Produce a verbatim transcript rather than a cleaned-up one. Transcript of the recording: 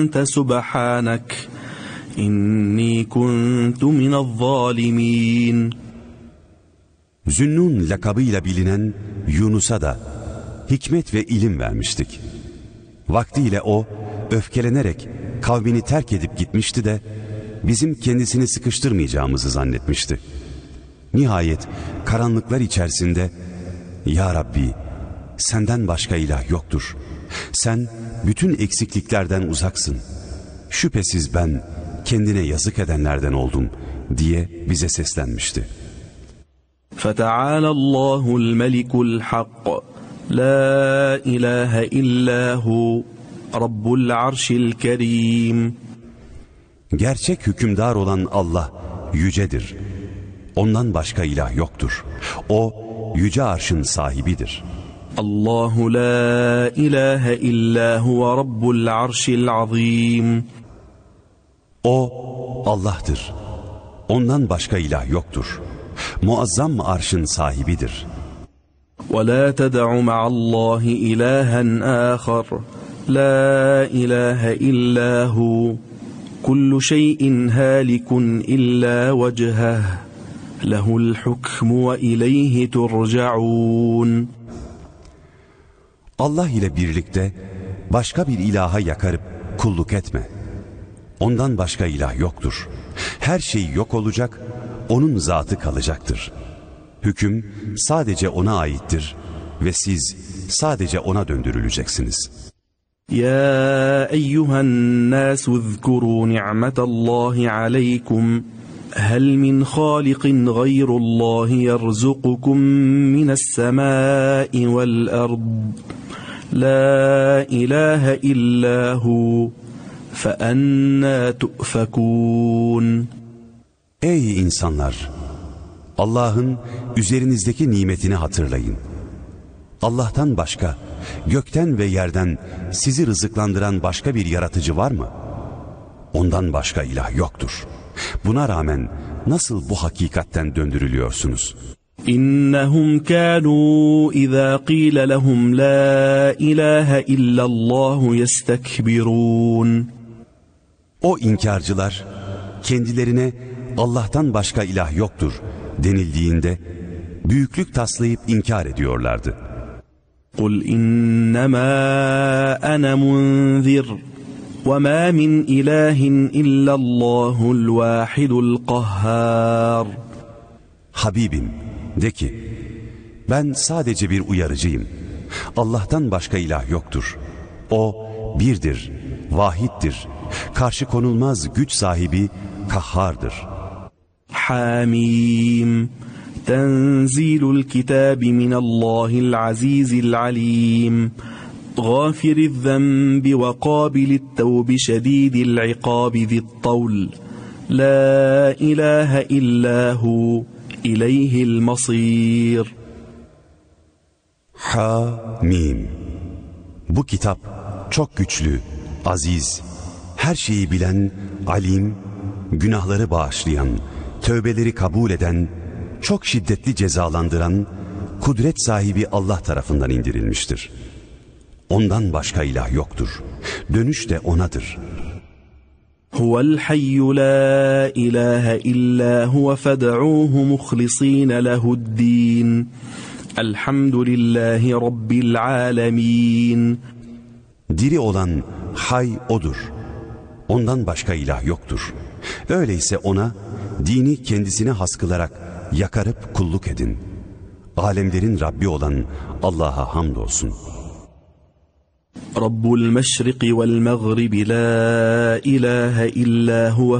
ente subhanak inni kuntu minezzalimin. Zünnun lakabıyla bilinen Yunus'a da hikmet ve ilim vermiştik. Vaktiyle o öfkelenerek kavmini terk edip gitmişti de bizim kendisini sıkıştırmayacağımızı zannetmişti. Nihayet karanlıklar içerisinde "Ya Rabbi, senden başka ilah yoktur. Sen bütün eksikliklerden uzaksın. Şüphesiz ben kendine yazık edenlerden oldum" diye bize seslenmişti. فَتَعَالَى اللّٰهُ الْمَلِكُ الْحَقِّ لَا إِلَٰهَ إِلَّا هُوَ رَبُّ الْعَرْشِ الْكَرِيمِ. Gerçek hükümdar olan Allah yücedir. Ondan başka ilah yoktur. O yüce arşın sahibidir. Allahu la ilahe illa huve rabbul arşil azim. O Allah'tır. Ondan başka ilah yoktur. Muazzam arşın sahibidir. وَلَا تَدَعُ مَعَ اللّٰهِ إِلَٰهًا آخَرَ لَا إِلَٰهَ إِلَّا هُوَ كُلُّ شَيْءٍ هَالِكٌ إِلَّا وَجْهَهُ لَهُ الْحُكْمُ وَإِلَيْهِ تُرْجَعُونَ. Allah ile birlikte başka bir ilaha yakarıp kulluk etme. Ondan başka ilah yoktur. Her şey yok olacak, onun zatı kalacaktır. Hüküm sadece ona aittir ve siz sadece ona döndürüleceksiniz. Ya eyyuhen nasu zkuru ni'metallahi aleykum hel min khaliqin gayrullahi yerzukukum mine's-semâi vel-ard la ilahe illahu feennâ tu'fekûn. Ey insanlar! Allah'ın üzerinizdeki nimetini hatırlayın. Allah'tan başka, gökten ve yerden sizi rızıklandıran başka bir yaratıcı var mı? Ondan başka ilah yoktur. Buna rağmen nasıl bu hakikatten döndürülüyorsunuz? İnnehum kânû izâ qîle lehum lâ ilâhe illallâhu yestekbirûn. O inkarcılar kendilerine Allah'tan başka ilah yoktur denildiğinde büyüklük taslayıp inkar ediyorlardı. قُلْ إِنَّمَا أَنَا مُنْذِرٌ وَمَا مِنْ إِلَٰهٍ إِلَّا اللّٰهُ الْوَاحِدُ الْقَهَّارُ. Habibim, de ki, ben sadece bir uyarıcıyım. Allah'tan başka ilah yoktur. O birdir, vahittir, karşı konulmaz güç sahibi, kahhardır. Hamim. Tenzilul kitabi minallahil azizil alim. Gâfiriz zenbi ve kâbilit tevbi şedîdil ikâbi zittavl. La ilahe illahu ileyhil masîr. Hamim. Bu kitap çok güçlü, aziz, her şeyi bilen, alim, günahları bağışlayan, tövbeleri kabul eden, çok şiddetli cezalandıran, kudret sahibi Allah tarafından indirilmiştir. Ondan başka ilah yoktur. Dönüş de O'nadır. Huvel hayyu la ilahe illa huve fed'uhu muhlisîne lehu'd-dîn. Elhamdülillahi rabbil âlemîn. Diri olan hay O'dur. Ondan başka ilah yoktur. Öyleyse O'na dini kendisine has kılarak yakarıp kulluk edin. Alemlerin Rabbi olan Allah'a hamdolsun. Rabbul meşriki vel mağribi la ilahe illa huve